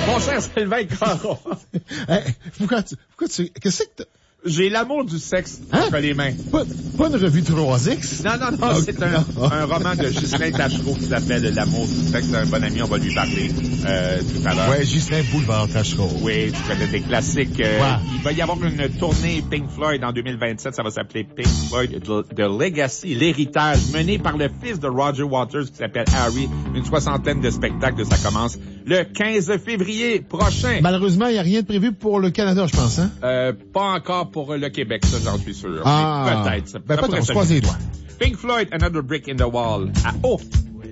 Mon cher Sylvain Caron. Pourquoi qu'est-ce que J'ai l'amour du sexe entre les mains. Pas une revue 3X? Non, c'est un roman de Ghislain Tachereau qui s'appelle L'amour du sexe. Un bon ami, on va lui parler tout à l'heure. Ouais, Ghislain Boulevard Tachereau. Oui, tu connais des classiques. Il va y avoir une tournée Pink Floyd en 2027. Ça va s'appeler Pink Floyd The Legacy, l'héritage, mené par le fils de Roger Waters qui s'appelle Harry. Une 60aine de spectacles. Ça commence le 15 février prochain. Malheureusement, il n'y a rien de prévu pour le Canada, je pense, hein? Pas encore pour le Québec, ça, j'en suis sûr. Ah. Peut-être. Peut-être, on se croise les doigts. Pink Floyd, Another Brick in the Wall, à